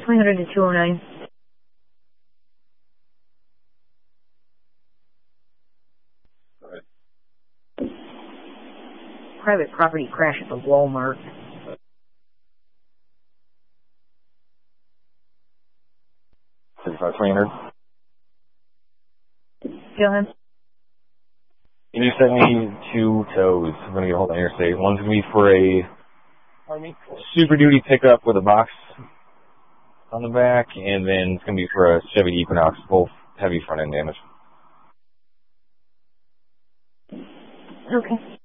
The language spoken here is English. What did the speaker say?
300 to 209. Private property crash at the Walmart. 300. Go ahead. Can you send me 2 tows? I'm going to get a hold of Interstate. One's going to be for a Super Duty pickup with a box on the back, and then it's going to be for a Chevy Equinox, both heavy front end damage. Okay.